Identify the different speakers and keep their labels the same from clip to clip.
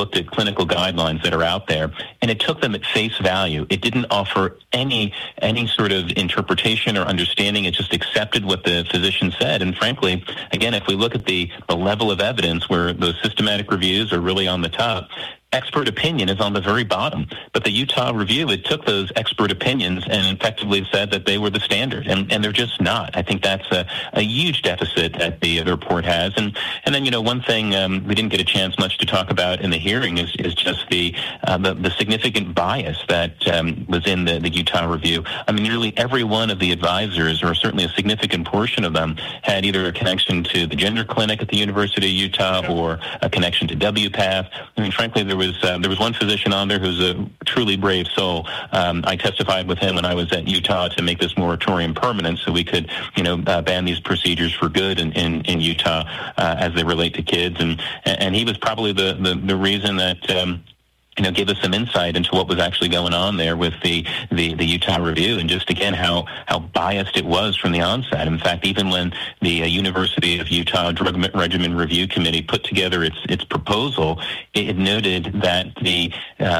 Speaker 1: looked at clinical guidelines that are out there, and it took them at face value. It didn't offer any sort of interpretation or understanding. It just accepted what the physician said. And frankly, again, if we look at the level of evidence where those systematic reviews are really on the top, expert opinion is on the very bottom. But the Utah review, it took those expert opinions and effectively said that they were the standard, and they're just not. I think that's a huge deficit that the report has. And then, one thing we didn't get a chance much to talk about in the hearing is just the significant bias that was in the Utah review. I mean, nearly every one of the advisors, or certainly a significant portion of them, had either a connection to the gender clinic at the University of Utah or a connection to WPATH. I mean, frankly, there was one physician on there who's a truly brave soul. I testified with him when I was at Utah to make this moratorium permanent, so we could, ban these procedures for good in Utah as they relate to kids. And he was probably the reason that gave us some insight into what was actually going on there with the Utah review, and just again how biased it was from the onset. In fact, even when the University of Utah Drug Regimen Review Committee put together its proposal, it noted that the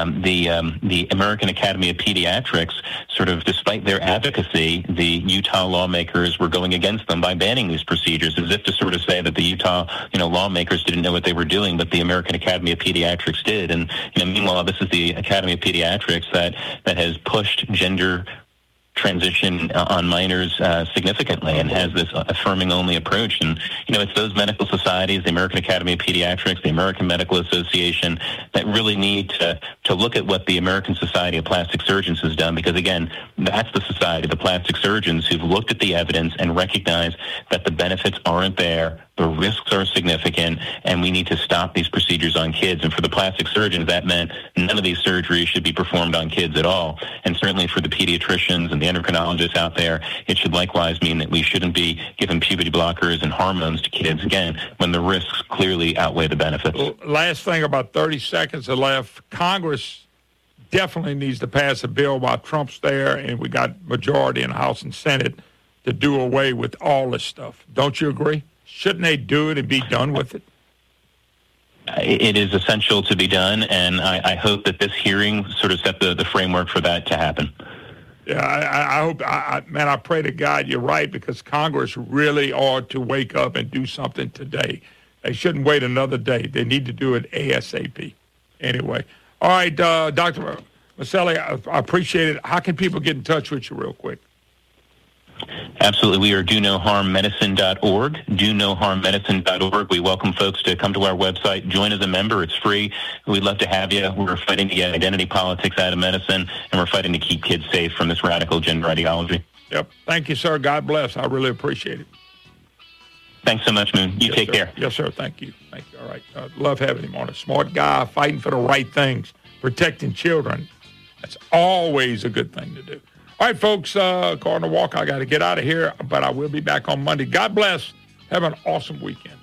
Speaker 1: American Academy of Pediatrics, sort of despite their advocacy, the Utah lawmakers were going against them by banning these procedures, as if to sort of say that the Utah lawmakers didn't know what they were doing, but the American Academy of Pediatrics did. And meanwhile, this is the Academy of Pediatrics that has pushed gender transition on minors significantly and has this affirming-only approach. And, it's those medical societies, the American Academy of Pediatrics, the American Medical Association, that really need to look at what the American Society of Plastic Surgeons has done, because, again, that's the society, the plastic surgeons, who've looked at the evidence and recognized that the benefits aren't there, the risks are significant, and we need to stop these procedures on kids. And for the plastic surgeons, that meant none of these surgeries should be performed on kids at all. And certainly for the pediatricians and the endocrinologists out there, it should likewise mean that we shouldn't be giving puberty blockers and hormones to kids, again, when the risks clearly outweigh the benefits.
Speaker 2: Last thing, about 30 seconds left. Congress definitely needs to pass a bill while Trump's there, and we got majority in the House and Senate to do away with all this stuff. Don't you agree? Shouldn't they do it and be done with it?
Speaker 1: It is essential to be done, and I hope that this hearing sort of set the framework for that to happen.
Speaker 2: Yeah, I hope, I pray to God you're right, because Congress really ought to wake up and do something today. They shouldn't wait another day. They need to do it ASAP. Anyway. All right, Dr. Maselli, I appreciate it. How can people get in touch with you real quick?
Speaker 1: Absolutely. We are DoNoHarmMedicine.org, DoNoHarmMedicine.org. We welcome folks to come to our website, join as a member. It's free. We'd love to have you. We're fighting to get identity politics out of medicine, and we're fighting to keep kids safe from this radical gender ideology.
Speaker 2: Yep. Thank you, sir. God bless. I really appreciate it.
Speaker 1: Thanks so much, Moon. You
Speaker 2: yes,
Speaker 1: take
Speaker 2: sir.
Speaker 1: care.
Speaker 2: Yes, sir. Thank you. Thank you. All right. Love having him on. A smart guy, fighting for the right things, protecting children. That's always a good thing to do. All right, folks, Cardinal Walker, I got to get out of here, but I will be back on Monday. God bless. Have an awesome weekend.